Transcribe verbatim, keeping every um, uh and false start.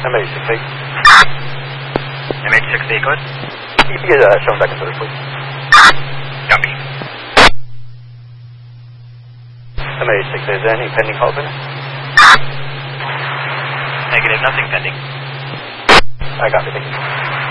M H six eight. M H six eight, good. Yeah, uh, show him back in service, please. Copy. M H six eight, is there any pending calls in? Negative, nothing pending. I got it, thank you.